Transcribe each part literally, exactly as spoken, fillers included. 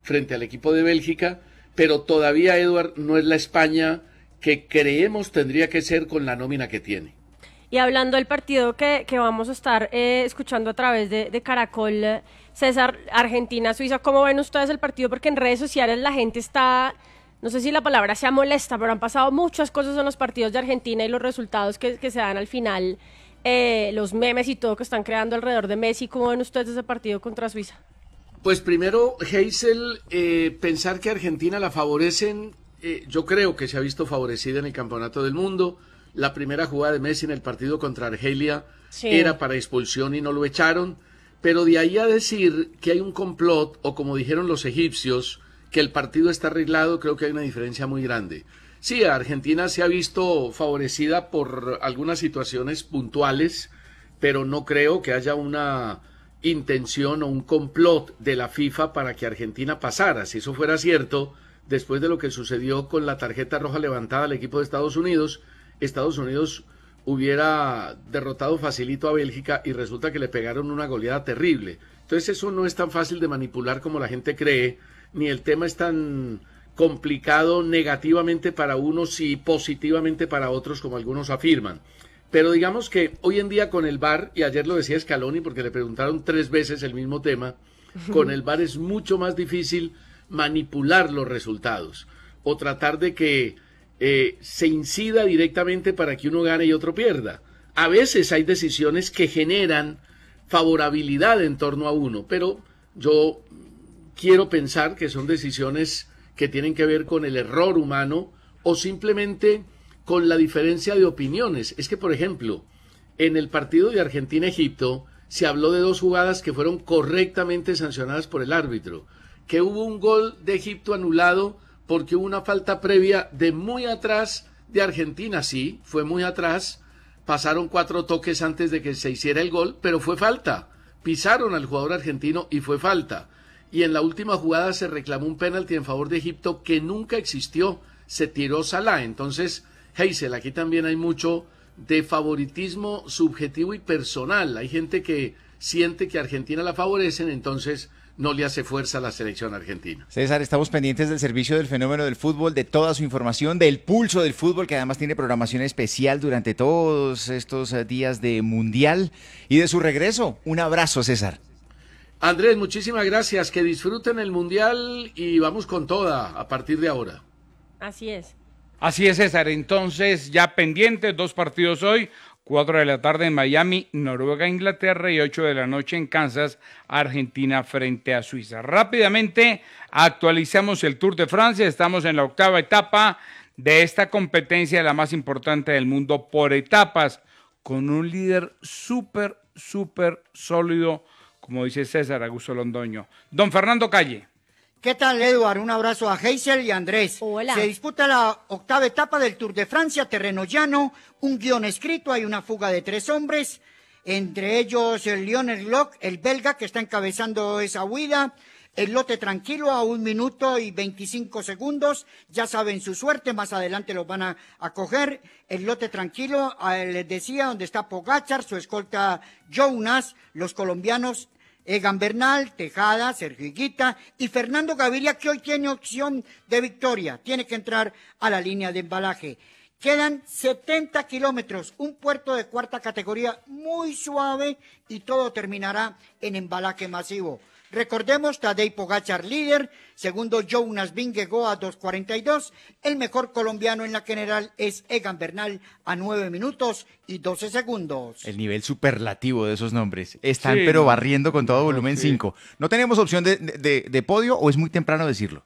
frente al equipo de Bélgica, pero todavía, Eduard, no es la España que creemos tendría que ser con la nómina que tiene. Y hablando del partido que, que vamos a estar eh, escuchando a través de, de Caracol, César, Argentina-Suiza, ¿cómo ven ustedes el partido? Porque en redes sociales la gente está, no sé si la palabra sea molesta, pero han pasado muchas cosas en los partidos de Argentina y los resultados que, que se dan al final, eh, los memes y todo que están creando alrededor de Messi. ¿Cómo ven ustedes ese partido contra Suiza? Pues primero, Heysel, eh, pensar que Argentina la favorecen, eh, yo creo que se ha visto favorecida en el Campeonato del Mundo. La primera jugada de Messi en el partido contra Argelia sí. era para expulsión y no lo echaron, pero de ahí a decir que hay un complot, o como dijeron los egipcios, que el partido está arreglado, creo que hay una diferencia muy grande. Sí, Argentina se ha visto favorecida por algunas situaciones puntuales, pero no creo que haya una intención o un complot de la FIFA para que Argentina pasara. Si eso fuera cierto, después de lo que sucedió con la tarjeta roja levantada al equipo de Estados Unidos, Estados Unidos hubiera derrotado facilito a Bélgica y resulta que le pegaron una goleada terrible. Entonces eso no es tan fácil de manipular como la gente cree, ni el tema es tan complicado negativamente para unos y positivamente para otros como algunos afirman. Pero digamos que hoy en día con el V A R, y ayer lo decía Scaloni porque le preguntaron tres veces el mismo tema, con el V A R es mucho más difícil manipular los resultados o tratar de que Eh, se incida directamente para que uno gane y otro pierda. A veces hay decisiones que generan favorabilidad en torno a uno, pero yo quiero pensar que son decisiones que tienen que ver con el error humano o simplemente con la diferencia de opiniones. Es que, por ejemplo, en el partido de Argentina-Egipto se habló de dos jugadas que fueron correctamente sancionadas por el árbitro, que hubo un gol de Egipto anulado porque hubo una falta previa de muy atrás de Argentina, sí, fue muy atrás, pasaron cuatro toques antes de que se hiciera el gol, pero fue falta, pisaron al jugador argentino y fue falta, y en la última jugada se reclamó un penalti en favor de Egipto que nunca existió, se tiró Salah. Entonces, Heysel, aquí también hay mucho de favoritismo subjetivo y personal, hay gente que siente que a Argentina la favorecen, entonces no le hace fuerza a la selección argentina. César, estamos pendientes del servicio del fenómeno del fútbol, de toda su información, del pulso del fútbol, que además tiene programación especial durante todos estos días de Mundial y de su regreso. Un abrazo, César. Andrés, muchísimas gracias, que disfruten el Mundial y vamos con toda a partir de ahora. Así es. Así es, César, entonces ya pendientes, dos partidos hoy, cuatro de la tarde en Miami, Noruega, Inglaterra, y ocho de la noche en Kansas, Argentina frente a Suiza. Rápidamente actualizamos el Tour de Francia, estamos en la octava etapa de esta competencia, la más importante del mundo por etapas, con un líder súper, súper sólido, como dice César Augusto Londoño. Don Fernando Calle. ¿Qué tal, Eduard? Un abrazo a Heysel y a Andrés. Hola. Se disputa la octava etapa del Tour de Francia, terreno llano, un guión escrito, hay una fuga de tres hombres, entre ellos el Lionel Locke, el belga que está encabezando esa huida, el lote tranquilo a un minuto y veinticinco segundos, ya saben su suerte, más adelante los van a, a coger, el lote tranquilo, a, les decía, donde está Pogačar, su escolta Jonas, los colombianos Egan Bernal, Tejada, Sergio Higuita y Fernando Gaviria, que hoy tiene opción de victoria. Tiene que entrar a la línea de embalaje. Quedan setenta kilómetros, un puerto de cuarta categoría muy suave y todo terminará en embalaje masivo. Recordemos, Tadej Pogačar líder, segundo Jonas Vingegaard a dos cuarenta y dos, el mejor colombiano en la general es Egan Bernal a nueve minutos y doce segundos. El nivel superlativo de esos nombres, están Sí, pero no. barriendo con todo volumen Sí. cinco. ¿No tenemos opción de, de, de podio o es muy temprano decirlo?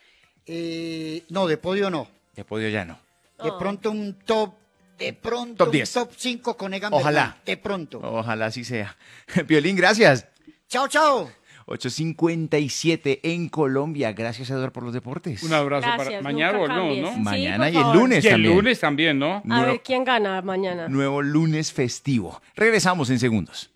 Eh, no, de podio no. De podio ya no. De Oh. pronto un top, de pronto Top diez. un top cinco con Egan Ojalá. Bernal, de pronto. Ojalá así sea. Violín, gracias. Chao, chao. ocho cincuenta y siete en Colombia. Gracias, Eduardo, por los deportes. Un abrazo Gracias, para mañana nunca volvemos, cambies. ¿no? Sí, Mañana por y el favor. lunes Y el también. lunes también, ¿no? A Nuevo- ver quién gana mañana. Nuevo lunes festivo. Regresamos en segundos.